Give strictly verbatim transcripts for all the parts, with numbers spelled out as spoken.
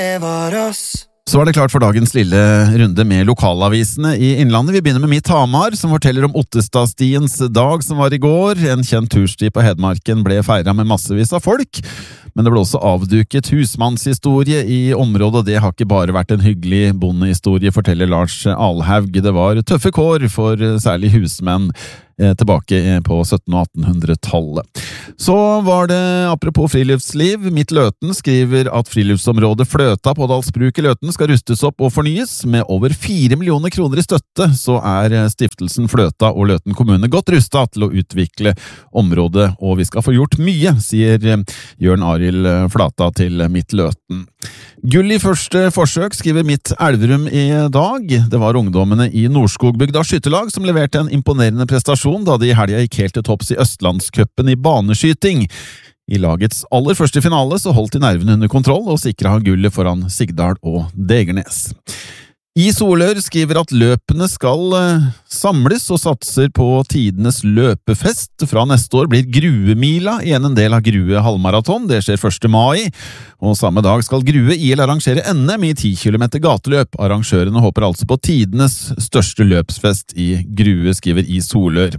Det var oss. Så er det klart for dagens lille runde med lokalavisene i Innlandet. Vi begynner med Mitt Hamar, som forteller om Ottestadstiens dag som var i går. En kjent tursti på Hedmarken ble feiret med massevis av folk, men det ble også avduket husmannshistorie i området. Det har ikke bare vært en hyggelig bondehistorie, forteller Lars Alhaug. Det var tøffe kår for særlig husmenn tilbake på sytten- og attenhundretallet. Så var det, apropos friluftsliv, Mitt Løten skriver at friluftsområdet Fløta på Dalsbruk i Løten skal rustes opp og fornyes. Med over fire millioner kroner i støtte, så er stiftelsen Fløta og Løten kommune godt rustet til å utvikle området, og vi skal få gjort mye, sier Jørn Arild Flata til Mitt Løten. Gull i første forsøk, skriver Mitt Elverum i dag. Det var ungdommene i Nordskogbygda skytterlag som leverte en imponerende prestasjon da de i helga gikk helt til topps i Østlandscupen i baneskyting. I lagets aller første finale så holdt de nervene under kontroll og sikret han gullet foran Sigdal og Degernes. I Solør skriver at løpene skal samles og satser på tidenes løpefest. Fra neste år blir Gruemila igjen en del av Grue halvmaraton. Det skjer første mai, og samme dag skal Grue I L arrangere N M i ti kilometer gateløp. Arrangørene håper altså på tidenes største løpsfest i Grue, skriver I Solør.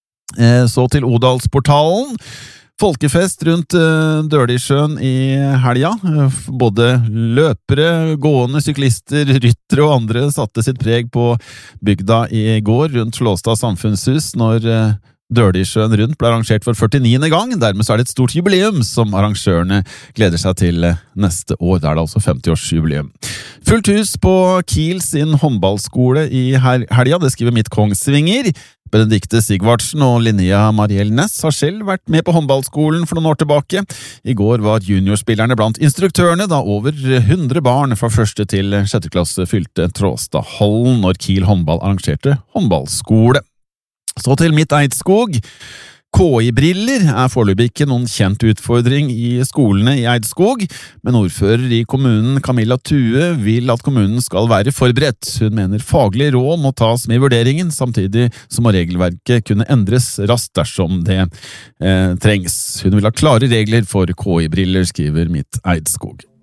Så til Odalsportalen. Folkefest rundt Dølisjøen i helga. Både løpere, gående, syklister, ryttere og andre satte sitt preg på bygda i går rundt Slåstad samfunnshus når Dølisjøen rundt ble arrangert for førtiniende gang. Dermed så er det et stort jubileum som arrangørene gleder seg til neste år. Da er det altså femti-årsjubileum. Fullt hus på Kiel sin håndballskole i helga, det skriver Mitt Kongsvinger. Benedikte Sigvardsen og Linnea Mariell Næss har selv vært med på håndballskolen for noen år tilbake. I går var juniorspillerne blant instruktørene, da over hundre barn fra første til sjette klasse fylte Tråstadhallen når Kiel håndball arrangerte håndballskole. Så til Mitt Eidskog. K I-briller er foreløpig ikke noen kjent utfordring i skolene i Eidskog, men ordfører i kommunen Camilla Thue vil at kommunen skal være forberedt. Hun mener faglige råd må tas med i vurderingen, samtidig som må regelverket kunne endres raskt dersom det eh, trengs. Hun vil ha klare regler for K I-briller, skriver Mitt Eidskog.